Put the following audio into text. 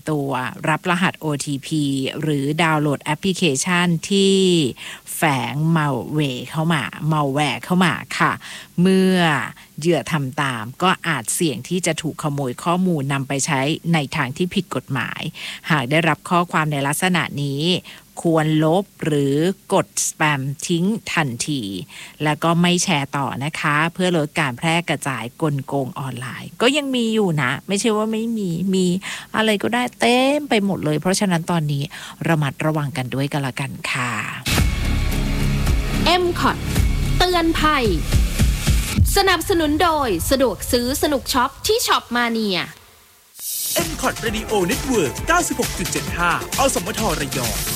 ตัวรับรหัส OTP หรือดาวน์โหลดแอปพลิเคชันที่แฝงmalware เข้ามาค่ะเมื่อเหยื่อทำตามก็อาจเสี่ยงที่จะถูกขโมยข้อมูลนำไปใช้ในทางที่ผิดกฎหมายหากได้รับข้อความในลักษณะนี้ควรลบหรือกดสแปมทิ้งทันทีแล้วก็ไม่แชร์ต่อนะคะเพื่อลดการแพร่กระจายกลโกงออนไลน์ก็ยังมีอยู่นะไม่ใช่ว่าไม่มีอะไรก็ได้เต็มไปหมดเลยเพราะฉะนั้นตอนนี้ระมัดระวังกันด้วยกันละกันค่ะ MCOT เตือนภัยสนับสนุนโดยสะดวกซื้อสนุกช็อปที่ช็อปมาเนีย MCOT Radio Network 96.75 อสมทระยอง